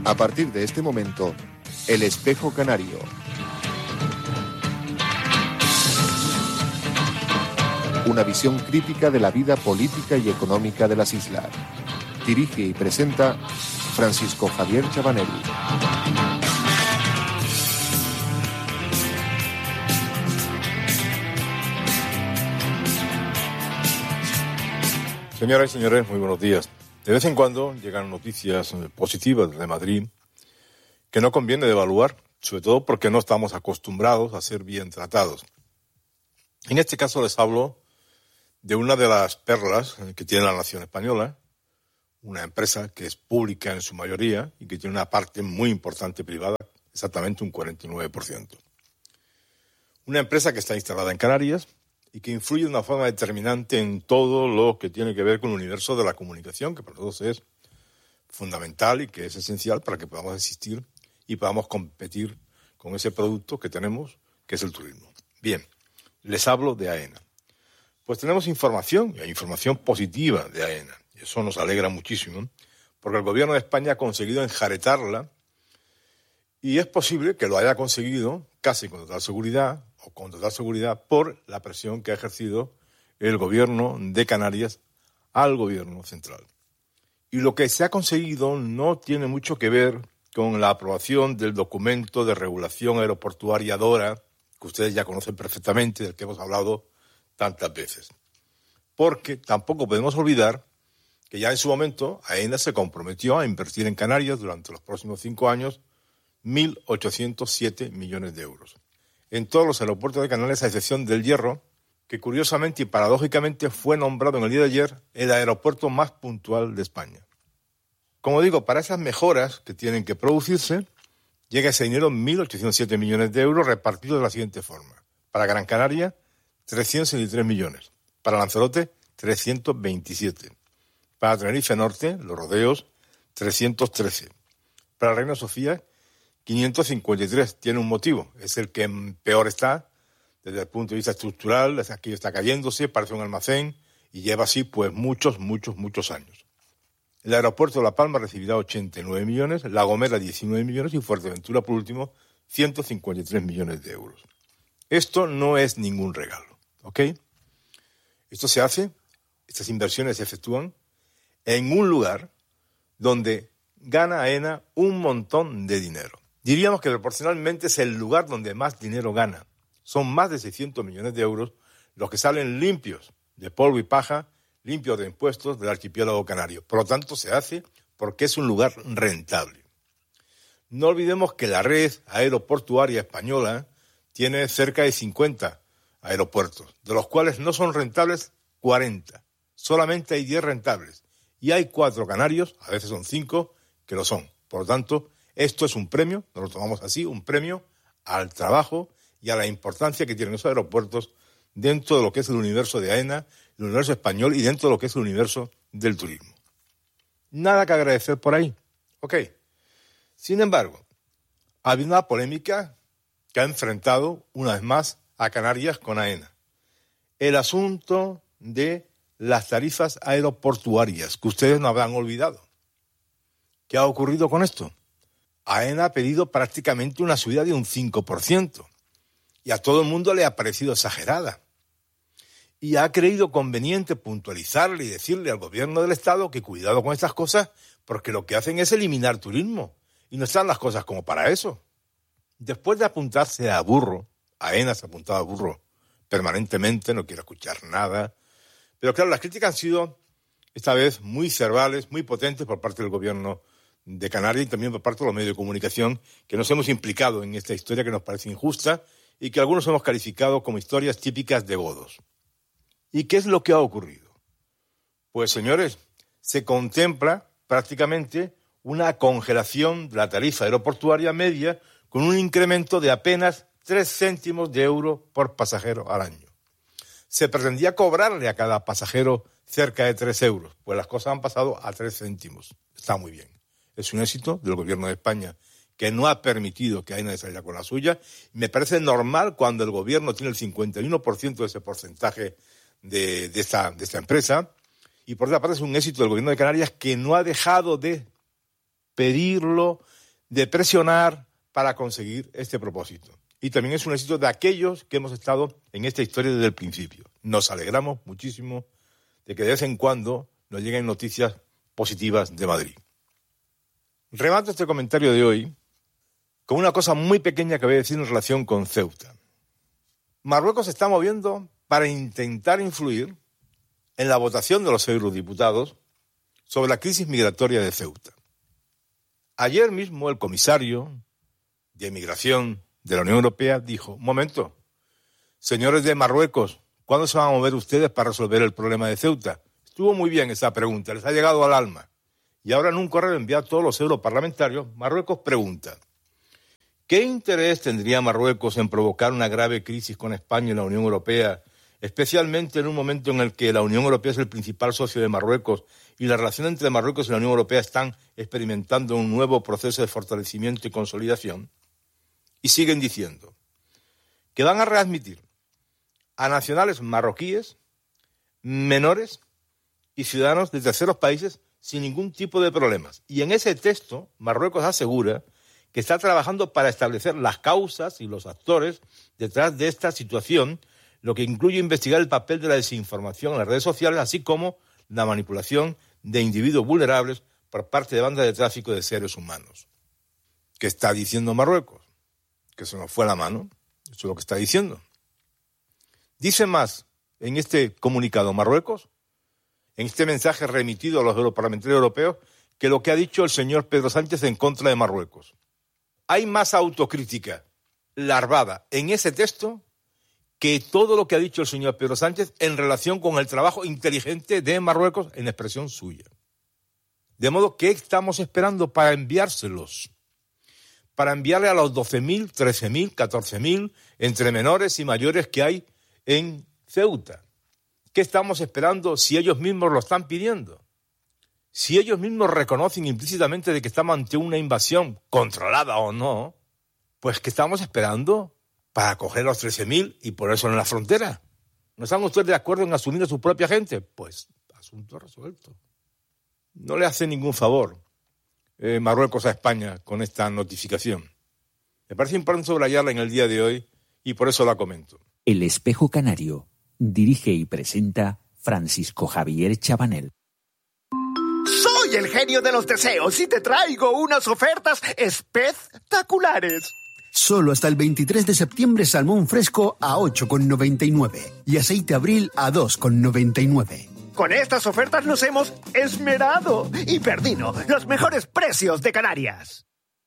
A partir de este momento, El Espejo Canario. Una visión crítica de la vida política y económica de las islas. Dirige y presenta Francisco Javier Chabanelli. Señoras y señores, muy buenos días. De vez en cuando llegan noticias positivas de Madrid que no conviene devaluar, sobre todo porque no estamos acostumbrados a ser bien tratados. En este caso les hablo de una de las perlas que tiene la nación española, una empresa que es pública en su mayoría y que tiene una parte muy importante privada, exactamente un 49%. Una empresa que está instalada en Canarias y que influye de una forma determinante en todo lo que tiene que ver con el universo de la comunicación, que para todos es fundamental y que es esencial para que podamos existir y podamos competir con ese producto que tenemos, que es el turismo. Bien, les hablo de AENA. Pues tenemos información, y hay información positiva de AENA, y eso nos alegra muchísimo, porque el gobierno de España ha conseguido enjaretarla, y es posible que lo haya conseguido casi con total seguridad, o con total seguridad, por la presión que ha ejercido el gobierno de Canarias al gobierno central. Y lo que se ha conseguido no tiene mucho que ver con la aprobación del documento de regulación aeroportuaria DORA, que ustedes ya conocen perfectamente, del que hemos hablado tantas veces. Porque tampoco podemos olvidar que ya en su momento AENA se comprometió a invertir en Canarias durante los próximos 5 años 1.807 millones de euros. En todos los aeropuertos de Canarias, a excepción del Hierro, que curiosamente y paradójicamente fue nombrado en el día de ayer el aeropuerto más puntual de España. Como digo, para esas mejoras que tienen que producirse, llega ese dinero, 1.807 millones de euros, repartidos de la siguiente forma. Para Gran Canaria, 363 millones. Para Lanzarote, 327. Para Tenerife Norte, los rodeos, 313. Para Reina Sofía, 553. Tiene un motivo. Es el que peor está desde el punto de vista estructural. Aquí está cayéndose, parece un almacén y lleva así pues muchos años. El aeropuerto de La Palma recibirá 89 millones, La Gomera 19 millones y Fuerteventura, por último, 153 millones de euros. Esto no es ningún regalo, ¿ok? Esto se hace, estas inversiones se efectúan en un lugar donde gana AENA un montón de dinero. Diríamos que proporcionalmente es el lugar donde más dinero gana. Son más de 600 millones de euros los que salen limpios de polvo y paja, limpios de impuestos del archipiélago canario. Por lo tanto, se hace porque es un lugar rentable. No olvidemos que la red aeroportuaria española tiene cerca de 50 aeropuertos, de los cuales no son rentables 40. Solamente hay 10 rentables. Y hay 4 canarios, a veces son 5, que lo son. Por lo tanto, esto es un premio, nos lo tomamos así, un premio al trabajo y a la importancia que tienen los aeropuertos dentro de lo que es el universo de AENA, el universo español y dentro de lo que es el universo del turismo. Nada que agradecer por ahí. Ok. Sin embargo, ha habido una polémica que ha enfrentado una vez más a Canarias con AENA. El asunto de las tarifas aeroportuarias, que ustedes no habrán olvidado. ¿Qué ha ocurrido con esto? AENA ha pedido prácticamente una subida de un 5%. Y a todo el mundo le ha parecido exagerada. Y ha creído conveniente puntualizarle y decirle al gobierno del Estado que cuidado con estas cosas, porque lo que hacen es eliminar turismo. Y no están las cosas como para eso. Después de apuntarse a burro, AENA se ha apuntado a burro permanentemente, no quiere escuchar nada. Pero claro, las críticas han sido, esta vez, muy cervales, muy potentes por parte del gobierno de Canarias y también por parte de los medios de comunicación que nos hemos implicado en esta historia que nos parece injusta y que algunos hemos calificado como historias típicas de godos. ¿Y qué es lo que ha ocurrido? Pues, señores, se contempla prácticamente una congelación de la tarifa aeroportuaria media con un incremento de apenas 3 céntimos de euro por pasajero al año. Se pretendía cobrarle a cada pasajero cerca de 3 euros, pues las cosas han pasado a 3 céntimos. Está muy bien. Es un éxito del gobierno de España que no ha permitido que AENA salga con la suya. Me parece normal cuando el gobierno tiene el 51% de ese porcentaje de esta empresa. Y por otra parte es un éxito del gobierno de Canarias que no ha dejado de pedirlo, de presionar para conseguir este propósito. Y también es un éxito de aquellos que hemos estado en esta historia desde el principio. Nos alegramos muchísimo de que de vez en cuando nos lleguen noticias positivas de Madrid. Remato este comentario de hoy con una cosa muy pequeña que voy a decir en relación con Ceuta. Marruecos se está moviendo para intentar influir en la votación de los eurodiputados sobre la crisis migratoria de Ceuta. Ayer mismo el comisario de Migración de la Unión Europea dijo: un momento, señores de Marruecos, ¿cuándo se van a mover ustedes para resolver el problema de Ceuta? Estuvo muy bien esa pregunta, les ha llegado al alma. Y ahora en un correo enviado a todos los europarlamentarios, Marruecos pregunta: ¿qué interés tendría Marruecos en provocar una grave crisis con España y la Unión Europea, especialmente en un momento en el que la Unión Europea es el principal socio de Marruecos y la relación entre Marruecos y la Unión Europea están experimentando un nuevo proceso de fortalecimiento y consolidación? Y siguen diciendo que van a readmitir a nacionales marroquíes, menores y ciudadanos de terceros países sin ningún tipo de problemas. Y en ese texto, Marruecos asegura que está trabajando para establecer las causas y los actores detrás de esta situación, lo que incluye investigar el papel de la desinformación en las redes sociales, así como la manipulación de individuos vulnerables por parte de bandas de tráfico de seres humanos. ¿Qué está diciendo Marruecos? Que se nos fue la mano. Eso es lo que está diciendo. Dice más en este comunicado Marruecos, en este mensaje remitido a los europarlamentarios europeos, que lo que ha dicho el señor Pedro Sánchez en contra de Marruecos. Hay más autocrítica larvada en ese texto que todo lo que ha dicho el señor Pedro Sánchez en relación con el trabajo inteligente de Marruecos en expresión suya. De modo que estamos esperando para enviárselos, para enviarle a los 12.000, 13.000, 14.000 entre menores y mayores que hay en Ceuta. ¿Qué estamos esperando si ellos mismos lo están pidiendo? Si ellos mismos reconocen implícitamente de que estamos ante una invasión, controlada o no, pues ¿qué estamos esperando para acoger a los 13.000 y ponerse en la frontera? ¿No están ustedes de acuerdo en asumir a su propia gente? Pues asunto resuelto. No le hace ningún favor Marruecos a España con esta notificación. Me parece importante subrayarla en el día de hoy y por eso la comento. El Espejo Canario. Dirige y presenta Francisco Javier Chabanel. Soy el genio de los deseos y te traigo unas ofertas espectaculares. Solo hasta el 23 de septiembre salmón fresco a 8,99 y aceite Abril a 2,99. Con estas ofertas nos hemos esmerado y perdido los mejores precios de Canarias.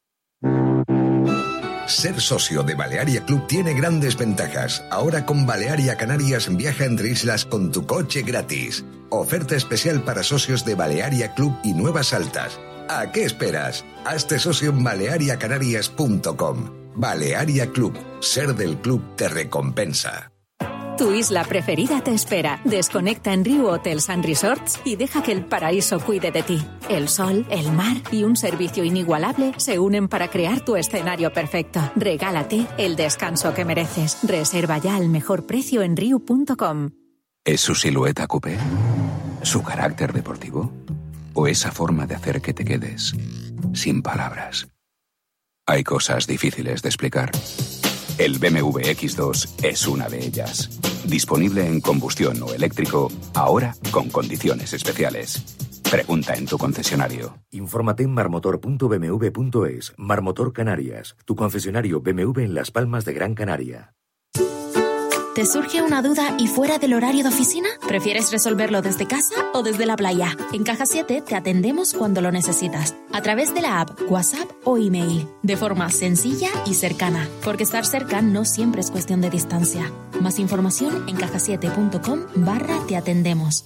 Ser socio de Balearia Club tiene grandes ventajas. Ahora con Balearia Canarias viaja entre islas con tu coche gratis. Oferta especial para socios de Balearia Club y Nuevas Altas. ¿A qué esperas? Hazte socio en baleariacanarias.com. Balearia Club. Ser del club te recompensa. Tu isla preferida te espera. Desconecta en Riu Hotels and Resorts y deja que el paraíso cuide de ti. El sol, el mar y un servicio inigualable se unen para crear tu escenario perfecto. Regálate el descanso que mereces. Reserva ya al mejor precio en riu.com. ¿Es su silueta coupé? ¿Su carácter deportivo? ¿O esa forma de hacer que te quedes sin palabras? Hay cosas difíciles de explicar. El BMW X2 es una de ellas. Disponible en combustión o eléctrico, ahora con condiciones especiales. Pregunta en tu concesionario. Infórmate en marmotor.bmw.es. Marmotor Canarias, tu concesionario BMW en Las Palmas de Gran Canaria. ¿Te surge una duda y fuera del horario de oficina? ¿Prefieres resolverlo desde casa o desde la playa? En Caja 7 te atendemos cuando lo necesitas, a través de la app, WhatsApp o email, de forma sencilla y cercana, porque estar cerca no siempre es cuestión de distancia. Más información en cajasiete.com/te atendemos.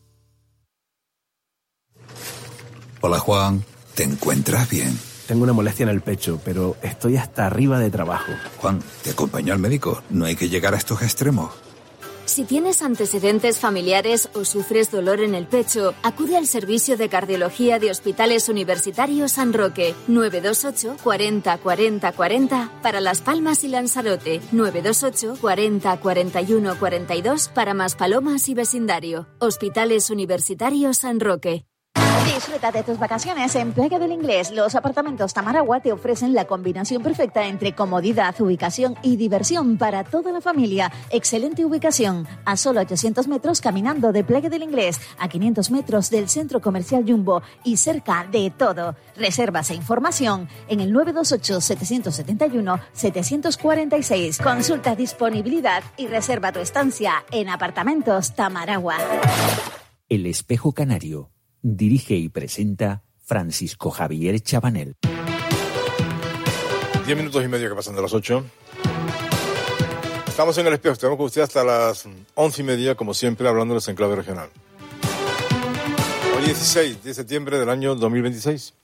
Hola Juan, ¿te encuentras bien? Tengo una molestia en el pecho, pero estoy hasta arriba de trabajo. Juan, ¿te acompaño al médico? No hay que llegar a estos extremos. Si tienes antecedentes familiares o sufres dolor en el pecho, acude al servicio de cardiología de Hospitales Universitarios San Roque. 928 40 40 40 para Las Palmas y Lanzarote. 928 40 41 42 para Maspalomas y vecindario. Hospitales Universitarios San Roque. Disfruta de tus vacaciones en Playa del Inglés. Los apartamentos Tamaragua te ofrecen la combinación perfecta entre comodidad, ubicación y diversión para toda la familia. Excelente ubicación, a solo 800 metros caminando de Playa del Inglés, a 500 metros del Centro Comercial Jumbo y cerca de todo. Reservas e información en el 928-771-746. Consulta disponibilidad y reserva tu estancia en Apartamentos Tamaragua. El Espejo Canario. Dirige y presenta Francisco Javier Chabanel. 10 minutos y medio que pasan de las 8. Estamos en El Espejo. Estamos con usted hasta las 11:30, como siempre, hablándoles en clave regional. Hoy 16 de septiembre del año 2026.